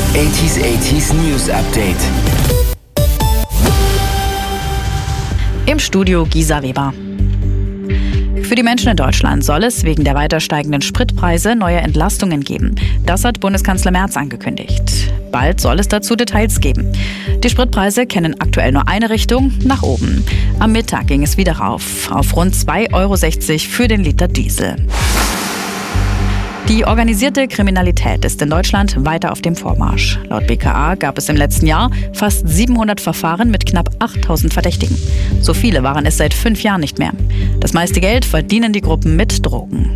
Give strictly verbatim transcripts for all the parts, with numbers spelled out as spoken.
achtziger achtziger News Update. Im Studio Gisa Weber. Für die Menschen in Deutschland soll es wegen der weiter steigenden Spritpreise neue Entlastungen geben. Das hat Bundeskanzler Merz angekündigt. Bald soll es dazu Details geben. Die Spritpreise kennen aktuell nur eine Richtung, nach oben. Am Mittag ging es wieder rauf, auf rund zwei Euro sechzig für den Liter Diesel. Die organisierte Kriminalität ist in Deutschland weiter auf dem Vormarsch. Laut B K A gab es im letzten Jahr fast siebenhundert Verfahren mit knapp achttausend Verdächtigen. So viele waren es seit fünf Jahren nicht mehr. Das meiste Geld verdienen die Gruppen mit Drogen.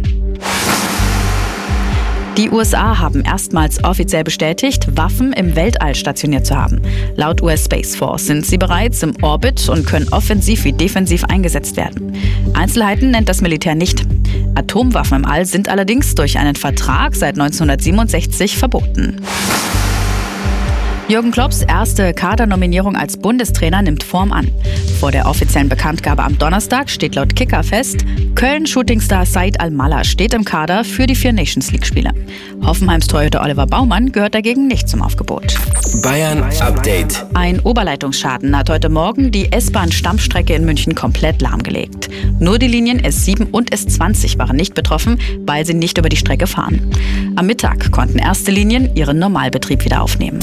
Die U S A haben erstmals offiziell bestätigt, Waffen im Weltall stationiert zu haben. Laut U S Space Force sind sie bereits im Orbit und können offensiv wie defensiv eingesetzt werden. Einzelheiten nennt das Militär nicht. Atomwaffen im All sind allerdings durch einen Vertrag seit neunzehnhundertsiebenundsechzig verboten. Jürgen Klopps erste Kadernominierung als Bundestrainer nimmt Form an. Vor der offiziellen Bekanntgabe am Donnerstag steht laut Kicker fest, Köln-Shootingstar Said Al-Mallah steht im Kader für die vier Nations-League-Spiele. Hoffenheims Torhüter Oliver Baumann gehört dagegen nicht zum Aufgebot. Bayern Update. Ein Oberleitungsschaden hat heute Morgen die S-Bahn-Stammstrecke in München komplett lahmgelegt. Nur die Linien S sieben und S zwanzig waren nicht betroffen, weil sie nicht über die Strecke fahren. Am Mittag konnten erste Linien ihren Normalbetrieb wieder aufnehmen.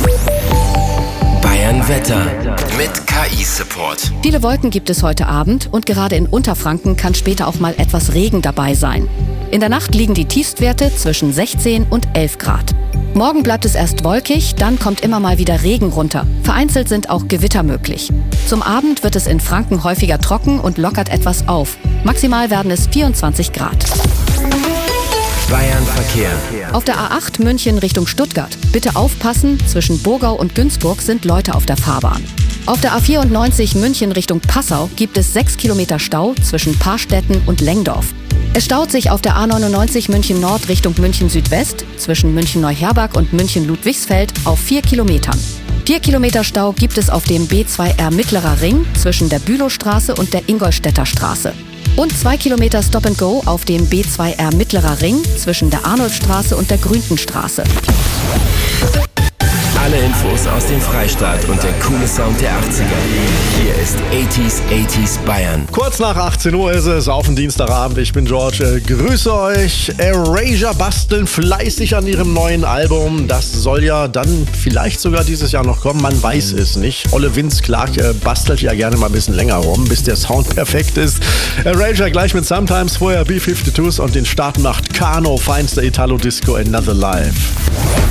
Bayern Wetter mit K I-Support. Viele Wolken gibt es heute Abend und gerade in Unterfranken kann später auch mal etwas Regen dabei sein. In der Nacht liegen die Tiefstwerte zwischen sechzehn und elf Grad. Morgen bleibt es erst wolkig, dann kommt immer mal wieder Regen runter. Vereinzelt sind auch Gewitter möglich. Zum Abend wird es in Franken häufiger trocken und lockert etwas auf. Maximal werden es vierundzwanzig Grad. Bayern Verkehr. Auf der A acht München Richtung Stuttgart. Bitte aufpassen, zwischen Burgau und Günzburg sind Leute auf der Fahrbahn. Auf der A vierundneunzig München Richtung Passau gibt es sechs Kilometer Stau zwischen Parstetten und Lengdorf. Es staut sich auf der A neunundneunzig München Nord Richtung München Südwest zwischen München Neuherberg und München Ludwigsfeld auf vier Kilometern. Vier Kilometer Stau gibt es auf dem B zwei R Mittlerer Ring zwischen der Bülowstraße und der Ingolstädter Straße. Und zwei Kilometer Stop and Go auf dem B zwei R Mittlerer Ring zwischen der Arnulfstraße und der Grüntenstraße. Alle Infos aus dem Freistaat und der coole Sound der achtziger. Hier ist achtziger achtziger Bayern. Kurz nach achtzehn Uhr ist es auf dem Dienstagabend. Ich bin George. Äh, grüße euch. Erasure basteln fleißig an ihrem neuen Album. Das soll ja dann vielleicht sogar dieses Jahr noch kommen. Man weiß es nicht. Olle Vince Clark äh, bastelt ja gerne mal ein bisschen länger rum, bis der Sound perfekt ist. Erasure gleich mit Sometimes, vorher B zweiundfünfzig und den Start macht Kano, feinster Italo-Disco, Another Life.